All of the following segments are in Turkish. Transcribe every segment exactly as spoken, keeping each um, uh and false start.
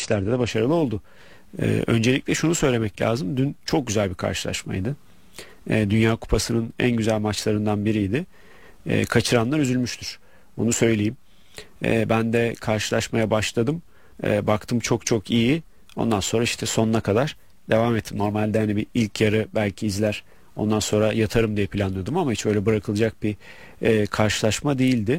işlerde de başarılı oldu. Ee, öncelikle şunu söylemek lazım. Dün çok güzel bir karşılaşmaydı. Ee, Dünya Kupası'nın en güzel maçlarından biriydi. Ee, kaçıranlar üzülmüştür. Onu söyleyeyim. Ee, ben de karşılaşmaya başladım. Ee, baktım çok çok iyi. Ondan sonra işte sonuna kadar devam ettim. Normalde hani bir ilk yarı belki izler, ondan sonra yatarım diye planlıyordum ama hiç öyle bırakılacak bir e, karşılaşma değildi.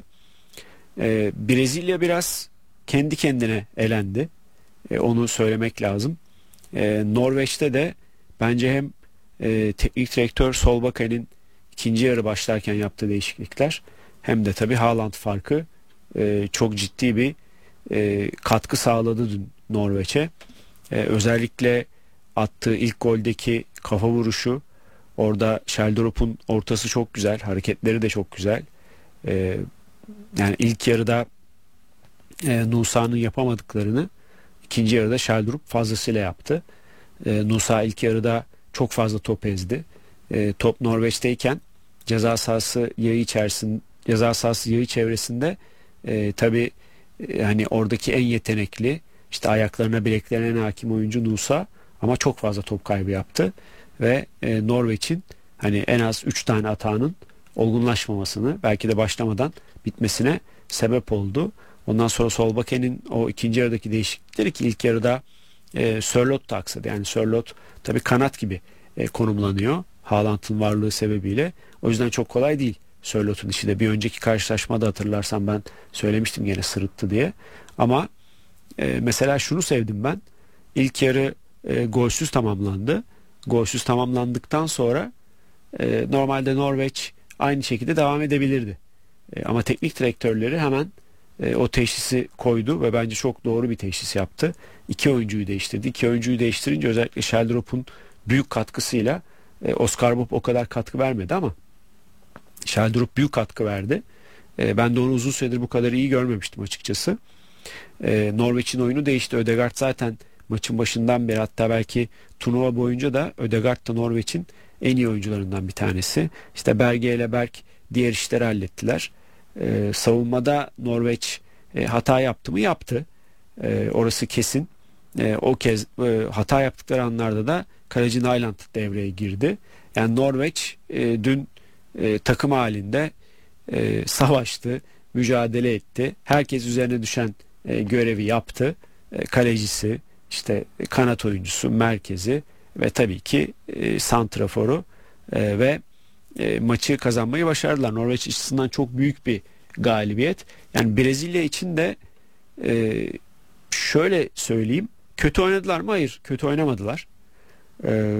E, Brezilya biraz kendi kendine elendi. E, onu söylemek lazım. E, Norveç'te de bence hem e, teknik direktör Solbakka'nın ikinci yarı başlarken yaptığı değişiklikler hem de tabii Haaland farkı e, çok ciddi bir e, katkı sağladı dün Norveç'e. E, özellikle attığı ilk goldeki kafa vuruşu, orada Sheldrop'un ortası çok güzel, hareketleri de çok güzel. E, yani ilk yarıda e, Nusa'nın yapamadıklarını ikinci yarıda Sheldrop fazlasıyla yaptı. E, Nusa ilk yarıda çok fazla top ezdi. E, top Norveç'teyken ceza sahası yağı içerisinde, ceza sahası yağı çevresinde e, tabii e, hani oradaki en yetenekli, işte ayaklarına bileklerine en hakim oyuncu Nusa, ama çok fazla top kaybı yaptı ve e, Norveç'in hani en az üç tane atağının olgunlaşmamasını, belki de başlamadan bitmesine sebep oldu. Ondan sonra Solbakka'nın o ikinci yarıdaki değişiklikleri, ki ilk yarıda e, Sørloth da aksadı. Yani Sørloth tabii kanat gibi e, konumlanıyor Haaland'ın varlığı sebebiyle. O yüzden çok kolay değil Sørloth'un işi de. Bir önceki karşılaşmada hatırlarsan ben söylemiştim gene sırıttı diye. Ama e, mesela şunu sevdim ben. İlk yarı e, golsüz tamamlandı. Golsüz tamamlandıktan sonra e, normalde Norveç aynı şekilde devam edebilirdi. E, ama teknik direktörleri hemen e, o teşhisi koydu ve bence çok doğru bir teşhis yaptı. İki oyuncuyu değiştirdi. İki oyuncuyu değiştirince özellikle Sheldrop'un büyük katkısıyla, e, Oscar Bob o kadar katkı vermedi ama Sheldrop büyük katkı verdi. E, ben de onu uzun süredir bu kadar iyi görmemiştim açıkçası. E, Norveç'in oyunu değişti. Ødegaard zaten maçın başından beri, hatta belki turnuva boyunca da Ødegaard da Norveç'in en iyi oyuncularından bir tanesi. İşte Berge ile Berg diğer işleri hallettiler. Ee, savunmada Norveç e, hata yaptı mı? Yaptı. E, orası kesin. E, o kez e, hata yaptıkları anlarda da kaleci Nyland devreye girdi. Yani Norveç e, dün e, takım halinde e, savaştı, mücadele etti. Herkes üzerine düşen e, görevi yaptı. E, kalecisi, işte kanat oyuncusu, merkezi ve tabii ki e, santraforu e, ve e, maçı kazanmayı başardılar. Norveç açısından çok büyük bir galibiyet. Yani Brezilya için de e, şöyle söyleyeyim, kötü oynadılar mı? Hayır, kötü oynamadılar. E,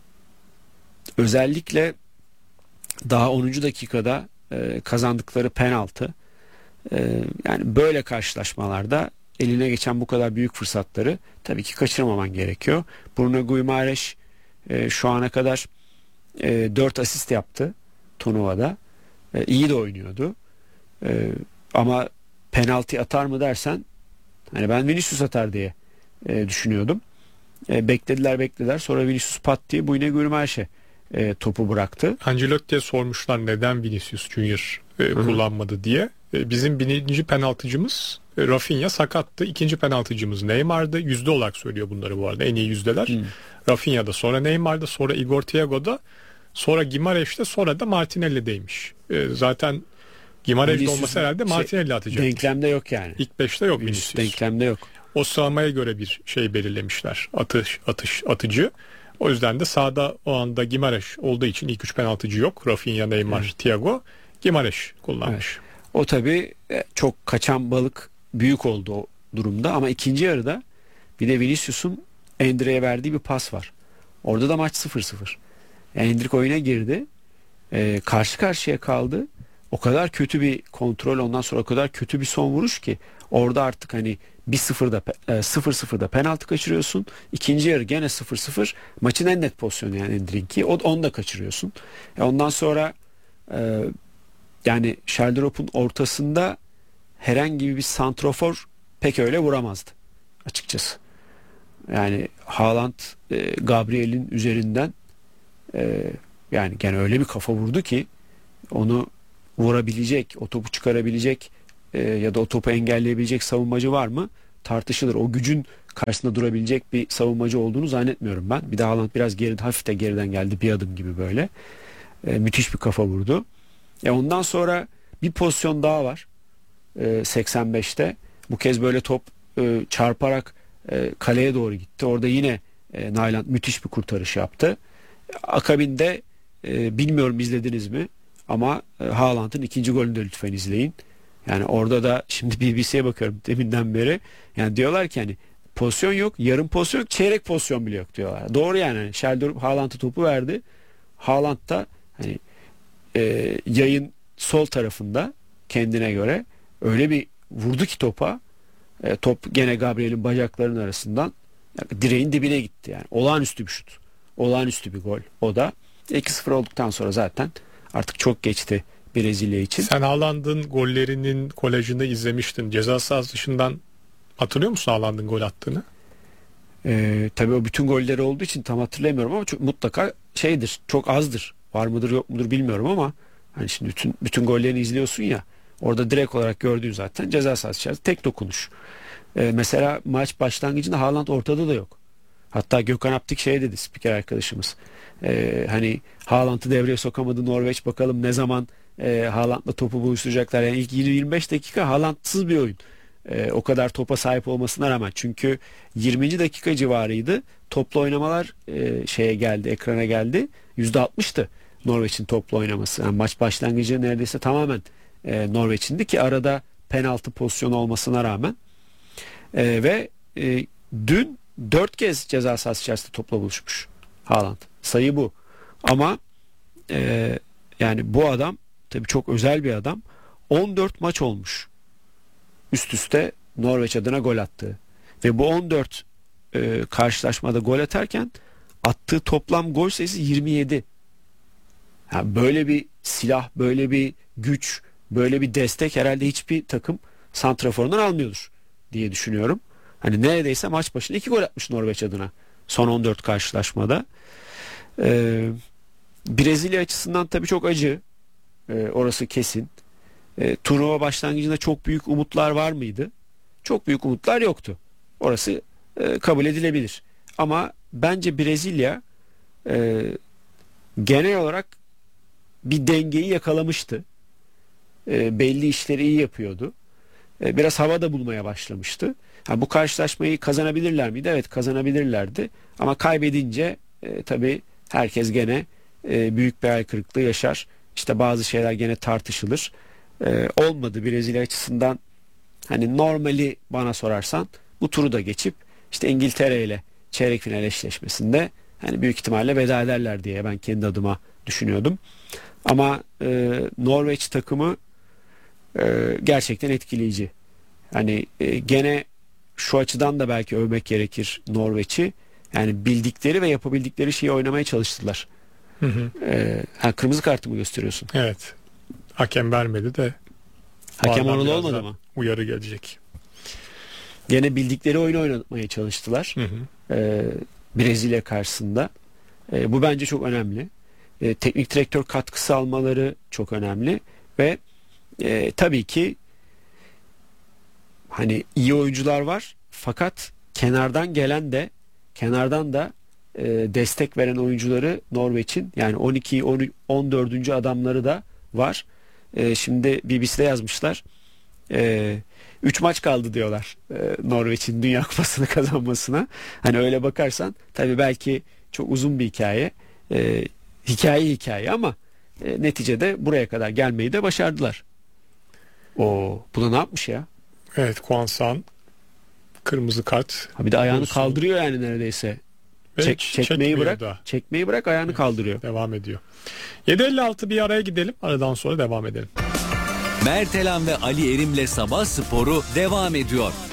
özellikle daha onuncu dakikada e, kazandıkları penaltı. E, yani böyle karşılaşmalarda eline geçen bu kadar büyük fırsatları tabii ki kaçırmaman gerekiyor. Bruno Guimaraes e, şu ana kadar e, dört asist yaptı turnuvada. E, iyi de oynuyordu. E, ama penaltı atar mı dersen, hani ben Vinicius atar diye e, düşünüyordum. E, beklediler beklediler. Sonra Vinicius pat diye Bruno Guimaraes'e e, topu bıraktı. Ancelotti'ye sormuşlar neden Vinicius Junior e, kullanmadı diye. E, bizim birinci penaltıcımız e, Rafinha sakattı. İkinci penaltıcımız Neymar'dı. Yüzde olarak söylüyor bunları bu arada. En iyi yüzdeler. Hmm. Rafinha'da, sonra Neymar'da, sonra Igor Thiago'da, sonra Gimareş'te, sonra da Martinelli'deymiş. E, zaten Gimareş'te olması herhalde Martinelli şey, atacak. Denklemde yok yani. İlk beşte yok Vinicius. Denklemde yok. O sıralamayı göre bir şey belirlemişler. Atış, atış, atıcı. O yüzden de sahada o anda Gimareş olduğu için ilk üç penaltıcı yok. Rafinha, Neymar, evet. Thiago. Gimareş kullanmış. Evet. O tabii çok kaçan balık büyük oldu o durumda, ama ikinci yarıda bir de Vinicius'un Endrick'e verdiği bir pas var. Orada da maç sıfır sıfır. Endrick oyuna girdi. Ee, karşı karşıya kaldı. O kadar kötü bir kontrol, ondan sonra o kadar kötü bir son vuruş ki orada artık hani bir sıfırda sıfır sıfırda penaltı kaçırıyorsun. İkinci yarı gene sıfır sıfır. Maçın en net pozisyonu yani Endrick'i. Onu da kaçırıyorsun. E ondan sonra e, yani Sheldrop'un ortasında herhangi bir santrofor pek öyle vuramazdı açıkçası. Yani Haaland e, Gabriel'in üzerinden e, yani gene öyle bir kafa vurdu ki onu vurabilecek, o topu çıkarabilecek e, ya da o topu engelleyebilecek savunmacı var mı? tartışılır. O gücün karşısında durabilecek bir savunmacı olduğunu zannetmiyorum ben. Bir de Haaland biraz geride, hafif de geriden geldi, bir adım gibi böyle. E, müthiş bir kafa vurdu. E, ondan sonra bir pozisyon daha var. E, seksen beşte. Bu kez böyle top e, çarparak e, kaleye doğru gitti. Orada yine e, Nyland müthiş bir kurtarış yaptı. Akabinde e, bilmiyorum izlediniz mi? Ama e, Haaland'ın ikinci golünü de lütfen izleyin. Yani orada da şimdi B B C'ye bakıyorum deminden beri. Yani diyorlar ki hani pozisyon yok, yarım pozisyon yok, çeyrek pozisyon bile yok diyorlar. Doğru yani. Hani Sheldon Haaland'a topu verdi. Haaland da hani e, yayın sol tarafında kendine göre öyle bir vurdu ki topa. E, top gene Gabriel'in bacaklarının arasından yani direğin dibine gitti yani. Olağanüstü bir şut. Olağanüstü bir gol. O da iki sıfır olduktan sonra zaten artık çok geçti Brezilya için. Sen Haaland'ın gollerinin kolajını izlemiştin. Ceza sahası dışından hatırlıyor musun Haaland'ın gol attığını? Ee, tabii o bütün golleri olduğu için tam hatırlayamıyorum ama çok, mutlaka şeydir, çok azdır. Var mıdır yok mudur bilmiyorum ama hani şimdi bütün bütün gollerini izliyorsun ya, orada direkt olarak gördüğün zaten ceza sahası içerisinde tek dokunuş. Ee, mesela maç başlangıcında Haaland ortada da yok. Hatta Gökhan Aptik şey dedi, spiker arkadaşımız. Ee, hani Haaland'ı devreye sokamadı Norveç, bakalım ne zaman e, Haaland'la topu buluşturacaklar. Yani ilk yirmi yirmi beş dakika Haaland'sız bir oyun. Ee, o kadar topa sahip olmasına rağmen, çünkü yirminci dakika civarıydı. Toplu oynamalar e, şeye geldi, ekrana geldi. yüzde altmıştı Norveç'in toplu oynaması. Yani maç başlangıcı neredeyse tamamen e, Norveç'indi ki arada penaltı pozisyonu olmasına rağmen. E, ve e, dün dört kez ceza sahası içerisinde topla buluşmuş Haaland. Sayı bu. Ama e, yani bu adam tabii çok özel bir adam. on dört maç olmuş üst üste Norveç adına gol attığı. Ve bu on dört e, karşılaşmada gol atarken attığı toplam gol sayısı yirmi yedi. Yani böyle bir silah, böyle bir güç, böyle bir destek herhalde hiçbir takım santraforundan almıyordur diye düşünüyorum. Hani neredeyse maç başına iki gol atmış Norveç adına son on dört karşılaşmada. Ee, Brezilya açısından tabii çok acı. Ee, orası kesin. Ee, turnuva başlangıcında çok büyük umutlar var mıydı? Çok büyük umutlar yoktu. Orası e, kabul edilebilir. Ama bence Brezilya e, genel olarak bir dengeyi yakalamıştı. E, belli işleri iyi yapıyordu. E, biraz havada bulmaya başlamıştı. Ha, bu karşılaşmayı kazanabilirler miydi? Evet, kazanabilirlerdi. Ama kaybedince e, tabii herkes gene e, büyük bir hayal kırıklığı yaşar. İşte bazı şeyler gene tartışılır. E, olmadı Brezilya açısından. Hani normali bana sorarsan bu turu da geçip işte İngiltere ile çeyrek final eşleşmesinde hani büyük ihtimalle veda ederler diye ben kendi adıma düşünüyordum. Ama e, Norveç takımı e, gerçekten etkileyici. Hani e, gene şu açıdan da belki övmek gerekir Norveç'i. Yani bildikleri ve yapabildikleri şeyi oynamaya çalıştılar. Hı hı. E, ha, kırmızı kartı mı gösteriyorsun? Evet. Hakem vermedi de. Hakem Oradan oralı birazdan olmadı mı? Uyarı gelecek. Gene bildikleri oyunu oynatmaya çalıştılar. Hı hı. E, Brezilya karşısında. E, bu bence çok önemli. E, teknik direktör katkısı almaları çok önemli ve e, tabii ki hani iyi oyuncular var, fakat kenardan gelen de kenardan da e, destek veren oyuncuları Norveç'in, yani on iki on dördüncü adamları da var. E, şimdi B B C'de yazmışlar. üç maç kaldı diyorlar e, Norveç'in Dünya Kupası'nı kazanmasına. Hani öyle bakarsan tabii belki çok uzun bir hikaye. E, hikaye hikaye ama e, neticede buraya kadar gelmeyi de başardılar. O bu da ne yapmış ya? Evet, Kwansan kırmızı kart. Ha, bir de ayağını Olsun. kaldırıyor yani neredeyse. Ve Çek, ç- çekmeyi çekmiyor bırak. da. Çekmeyi bırak, ayağını Evet, kaldırıyor. Devam ediyor. yedi elli altı bir araya gidelim. Aradan sonra devam edelim. Mertelan ve Ali Erim'le Sabah Sporu devam ediyor.